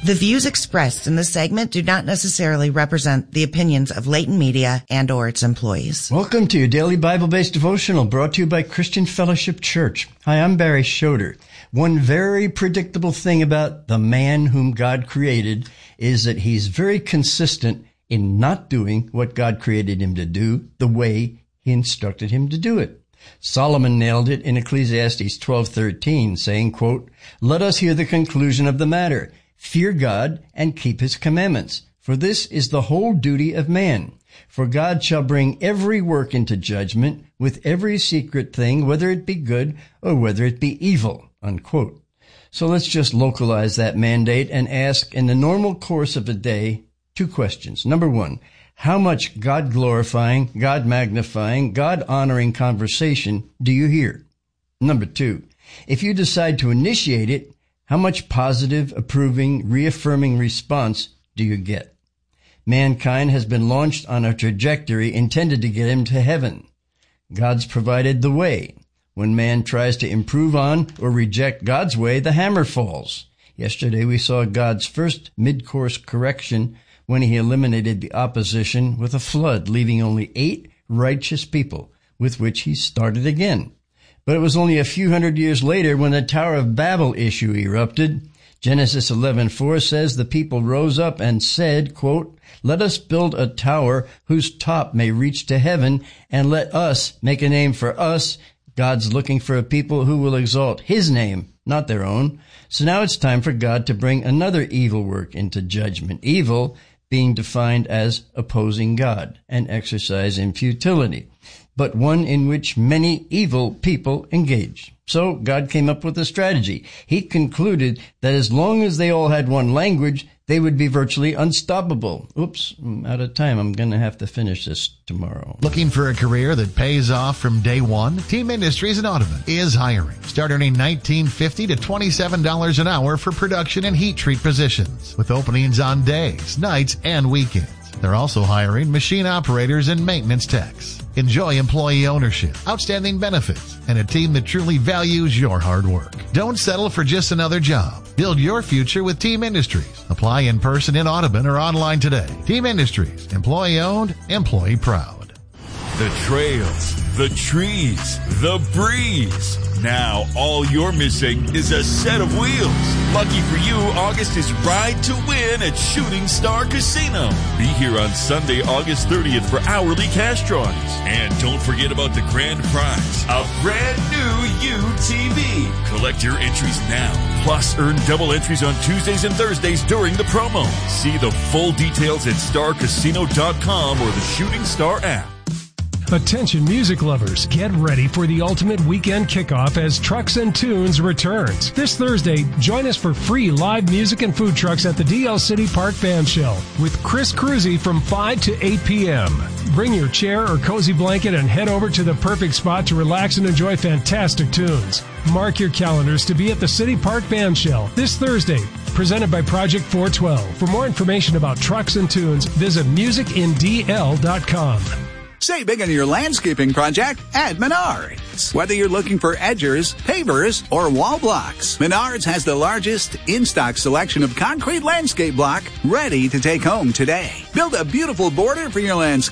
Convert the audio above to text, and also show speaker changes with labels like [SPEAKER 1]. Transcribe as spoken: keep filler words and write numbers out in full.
[SPEAKER 1] The views expressed in this segment do not necessarily represent the opinions of Leighton Media and or its employees.
[SPEAKER 2] Welcome to your daily Bible-based devotional brought to you by Christian Fellowship Church. Hi, I'm Barry Schroeder. One very predictable thing about the man whom God created is that he's very consistent in not doing what God created him to do the way he instructed him to do it. Solomon nailed it in Ecclesiastes twelve thirteen, saying, quote, "Let us hear the conclusion of the matter. Fear God and keep his commandments, for this is the whole duty of man. For God shall bring every work into judgment with every secret thing, whether it be good or whether it be evil." Unquote. So let's just localize that mandate and ask in the normal course of a day two questions. Number one, how much God-glorifying, God-magnifying, God-honoring conversation do you hear? Number two, if you decide to initiate it, how much positive, approving, reaffirming response do you get? Mankind has been launched on a trajectory intended to get him to heaven. God's provided the way. When man tries to improve on or reject God's way, the hammer falls. Yesterday we saw God's first mid-course correction when he eliminated the opposition with a flood, leaving only eight righteous people, with which he started again. But it was only a few hundred years later when the Tower of Babel issue erupted. Genesis eleven four says the people rose up and said, quote, "Let us build a tower whose top may reach to heaven, and let us make a name for us." God's looking for a people who will exalt his name, not their own. So now it's time for God to bring another evil work into judgment. Evil being defined as opposing God, an exercise in futility, but one in which many evil people engage. So God came up with a strategy. He concluded that as long as they all had one language, they would be virtually unstoppable. Oops, I'm out of time. I'm going to have to finish this tomorrow.
[SPEAKER 3] Looking for a career that pays off from day one? Team Industries in Audubon is hiring. Start earning nineteen fifty to twenty-seven dollars an hour for production and heat treat positions, with openings on days, nights, and weekends. They're also hiring machine operators and maintenance techs. Enjoy employee ownership, outstanding benefits, and a team that truly values your hard work. Don't settle for just another job. Build your future with Team Industries. Apply in person in Audubon or online today. Team Industries, employee owned, employee proud.
[SPEAKER 4] The trails, the trees, the breeze. Now all you're missing is a set of wheels. Lucky for you, August is Ride to Win at Shooting Star Casino. Be here on Sunday, August thirtieth for hourly cash drawings. And don't forget about the grand prize, a brand new U T V. Collect your entries now. Plus, earn double entries on Tuesdays and Thursdays during the promo. See the full details at star casino dot com or the Shooting Star app.
[SPEAKER 5] Attention music lovers, get ready for the ultimate weekend kickoff as Trucks and Tunes returns. This Thursday, join us for free live music and food trucks at the D L City Park Band Shell with Chris Cruzy from five to eight p.m. Bring your chair or cozy blanket and head over to the perfect spot to relax and enjoy fantastic tunes. Mark your calendars to be at the City Park Band Shell this Thursday, presented by Project four twelve. For more information about Trucks and Tunes, visit music in d l dot com.
[SPEAKER 6] Save big on your landscaping project at Menards. Whether you're looking for edgers, pavers, or wall blocks, Menards has the largest in-stock selection of concrete landscape block ready to take home today. Build a beautiful border for your landscape